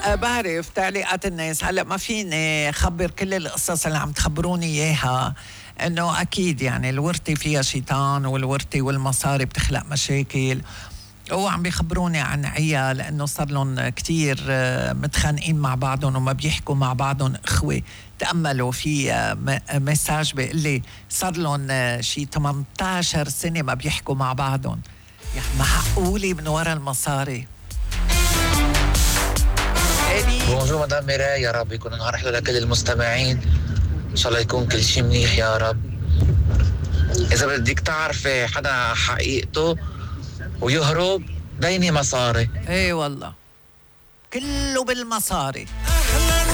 بعرف تعليقات الناس. هلا ما فيني خبر كل القصص اللي عم تخبروني اياها، انه اكيد يعني الورثه فيها شيطان، والورثه والمصاري بتخلق مشاكل. هو عم بيخبروني عن عيال انه صار لهم كثير متخانقين مع بعضهم وما بيحكوا مع بعضهم اخوه. تاملوا في مساج بيقول لي صار لهم شي 18 سنه ما بيحكوا مع بعضهم. يعني معقوله من ورا المصاري؟ بونجور مدام ميراي، يا رب يكون نهار حلو لكل المستمعين، ان شاء الله يكون كل شيء منيح يا رب. اذا بدك تعرفي حدا حقيقته ويهرب ديني مصاري. ايه والله كله بالمصاري.